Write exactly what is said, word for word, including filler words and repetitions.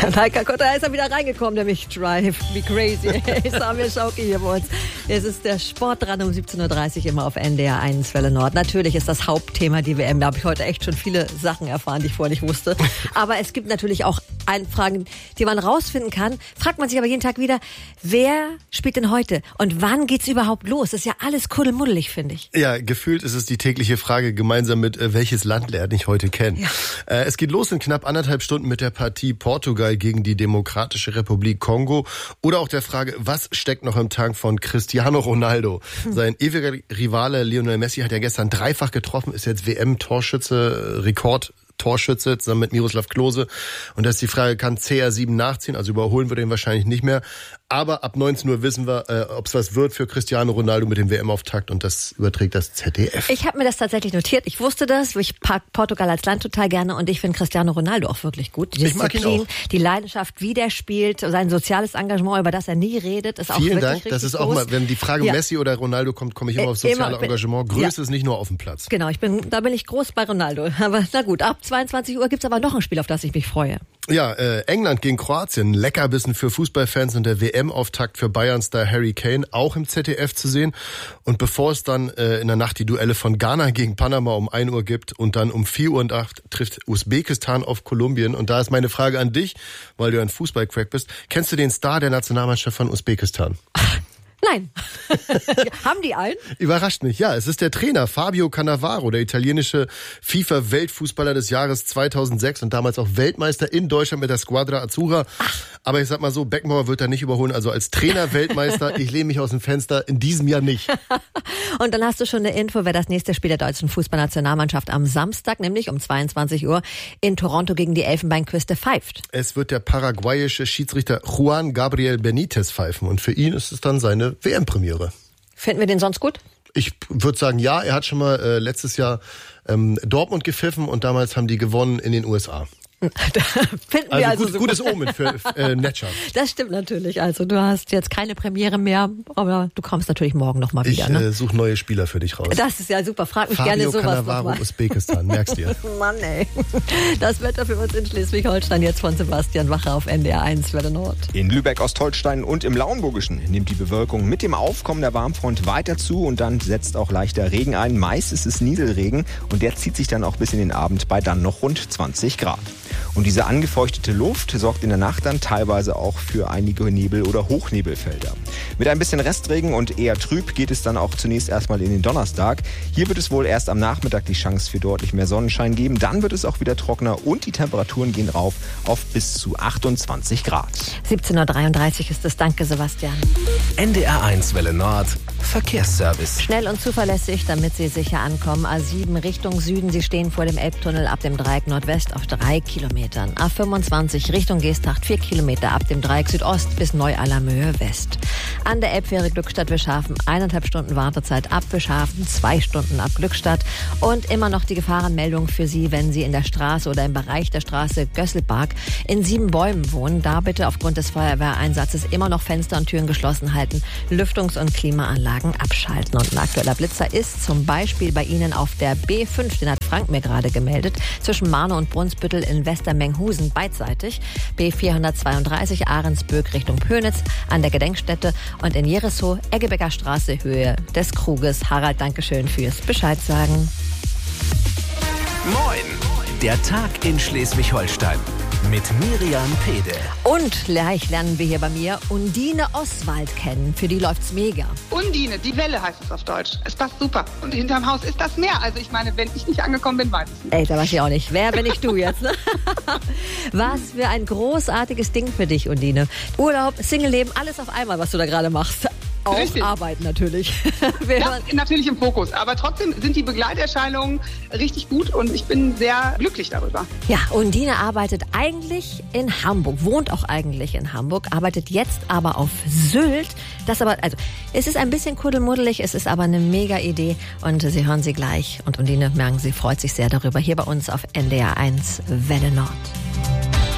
Heika Kotter ist er wieder reingekommen, der mich drive me crazy. Samir Schauki hier bei uns. Es ist der Sport dran um siebzehn Uhr dreißig immer auf N D R eins Welle Nord. Natürlich ist das Hauptthema die W M. Da habe ich heute echt schon viele Sachen erfahren, die ich vorher nicht wusste. Aber es gibt natürlich auch Fragen, die man rausfinden kann. Fragt man sich aber jeden Tag wieder, wer spielt denn heute? Und wann geht's überhaupt los? Das ist ja alles kuddelmuddelig, finde ich. Ja, gefühlt ist es die tägliche Frage gemeinsam mit, äh, welches Land lernt ich heute kennen. Ja. Äh, es geht los in knapp anderthalb Stunden mit der Partie Portugal gegen die Demokratische Republik Kongo. Oder auch der Frage, was steckt noch im Tank von Cristiano Ronaldo? Hm. Sein ewiger Rivale Lionel Messi hat ja gestern dreifach getroffen, ist jetzt W M-Torschütze, Rekord Torschütze zusammen mit Miroslav Klose. Und da ist die Frage, kann C R sieben nachziehen? Also überholen wir den wahrscheinlich nicht mehr. Aber ab neunzehn Uhr wissen wir, äh, ob es was wird für Cristiano Ronaldo mit dem W M-Auftakt. Und das überträgt das Z D F. Ich habe mir das tatsächlich notiert. Ich wusste das. Ich mag Portugal als Land total gerne. Und ich finde Cristiano Ronaldo auch wirklich gut. Die ich mag ihn auch. Die Leidenschaft, wie der spielt, sein soziales Engagement, über das er nie redet, ist auch Vielen wirklich Dank. Das ist groß. auch mal, wenn die Frage ja. Messi oder Ronaldo kommt, komme ich immer auf soziale immer, Engagement. Größe ja. ist nicht nur auf dem Platz. Genau, ich bin, da bin ich groß bei Ronaldo. Aber na gut, ab zweiundzwanzig Uhr gibt's aber noch ein Spiel, auf das ich mich freue. Ja, äh, England gegen Kroatien, Leckerbissen für Fußballfans und der W M-Auftakt für Bayern-Star Harry Kane, auch im Z D F zu sehen. Und bevor es dann äh, in der Nacht die Duelle von Ghana gegen Panama um ein Uhr gibt und dann um vier Uhr und acht trifft Usbekistan auf Kolumbien. Und da ist meine Frage an dich, weil du ein Fußballcrack bist. Kennst du den Star der Nationalmannschaft von Usbekistan? Nein. Haben die einen? Überrascht mich. Ja, es ist der Trainer Fabio Cannavaro, der italienische FIFA-Weltfußballer des Jahres zweitausendsechs und damals auch Weltmeister in Deutschland mit der Squadra Azzurra. Ach. Aber ich sag mal so, Beckenbauer wird er nicht überholen. Also als Trainer Weltmeister, ich lehne mich aus dem Fenster, in diesem Jahr nicht. Und dann hast du schon eine Info, wer das nächste Spiel der deutschen Fußballnationalmannschaft am Samstag, nämlich um zweiundzwanzig Uhr in Toronto gegen die Elfenbeinküste pfeift. Es wird der paraguayische Schiedsrichter Juan Gabriel Benitez pfeifen und für ihn ist es dann seine W M-Premiere. Finden wir den sonst gut? Ich würde sagen, ja. Er hat schon mal äh, letztes Jahr ähm, Dortmund gepfiffen und damals haben die gewonnen in den U S A. Finden also wir also gut, super. Gutes Omen für äh, Netscher. Das stimmt natürlich. Also du hast jetzt keine Premiere mehr, aber du kommst natürlich morgen noch mal wieder. Ich ne? äh, suche neue Spieler für dich raus. Das ist ja super. Frag mich Fabio gerne sowas Cannavaro, nochmal. Usbekistan, merkst dir. Mann ey. Das Wetter für uns in Schleswig-Holstein jetzt von Sebastian Wacher auf N D R eins Welle Nord. In Lübeck, Ostholstein und im Lauenburgischen nimmt die Bewölkung mit dem Aufkommen der Warmfront weiter zu und dann setzt auch leichter Regen ein. Meist ist es Nieselregen und der zieht sich dann auch bis in den Abend bei dann noch rund zwanzig Grad. Und diese angefeuchtete Luft sorgt in der Nacht dann teilweise auch für einige Nebel- oder Hochnebelfelder. Mit ein bisschen Restregen und eher trüb geht es dann auch zunächst erstmal in den Donnerstag. Hier wird es wohl erst am Nachmittag die Chance für deutlich mehr Sonnenschein geben. Dann wird es auch wieder trockener und die Temperaturen gehen rauf auf bis zu achtundzwanzig Grad. siebzehn Uhr dreiunddreißig ist es. Danke, Sebastian. N D R eins Welle Nord. Verkehrsservice. Schnell und zuverlässig, damit Sie sicher ankommen. A sieben Richtung Süden. Sie stehen vor dem Elbtunnel ab dem Dreieck Nordwest auf drei Kilometern. A fünfundzwanzig Richtung Geesthacht vier Kilometer ab dem Dreieck Südost bis Neu-Allermöhe West. An der Elbfähre Glückstadt-Wischhafen eineinhalb Stunden Wartezeit ab Wischhafen, zwei Stunden ab Glückstadt. Und immer noch die Gefahrenmeldung für Sie, wenn Sie in der Straße oder im Bereich der Straße Gösselpark in Siebenbäumen wohnen. Da bitte aufgrund des Feuerwehreinsatzes immer noch Fenster und Türen geschlossen halten, Lüftungs- und Klimaanlagen abschalten. Und ein aktueller Blitzer ist zum Beispiel bei Ihnen auf der B fünf, den hat Frank mir gerade gemeldet, zwischen Marne und Brunsbüttel in Westermenghusen beidseitig. B vierhundertzweiunddreißig Ahrensböck Richtung Pönitz an der Gedenkstätte und in Jeresow, Eggebecker Straße, Höhe des Kruges. Harald, Dankeschön fürs Bescheid sagen. Moin, der Tag in Schleswig-Holstein mit Miriam Pede. Und gleich lernen wir hier bei mir Undine Oswald kennen. Für die läuft's mega. Undine, die Welle heißt es auf Deutsch. Es passt super. Und hinterm Haus ist das Meer. Also ich meine, wenn ich nicht angekommen bin, weiß ich nicht. Ey, da weiß ich auch nicht. Wer bin ich du jetzt? Ne? Was für ein großartiges Ding für dich, Undine. Urlaub, Single-Leben, alles auf einmal, was du da gerade machst. Auch Richtig. Arbeit natürlich. Das ist natürlich im Fokus. Aber trotzdem sind die Begleiterscheinungen richtig gut und ich bin sehr glücklich darüber. Ja, Undine arbeitet eigentlich in Hamburg, wohnt auch eigentlich in Hamburg, arbeitet jetzt aber auf Sylt. Das aber, also, es ist ein bisschen kuddelmuddelig, es ist aber eine mega Idee und Sie hören sie gleich. Und Undine, merken Sie, freut sich sehr darüber. Hier bei uns auf N D R eins Welle Nord.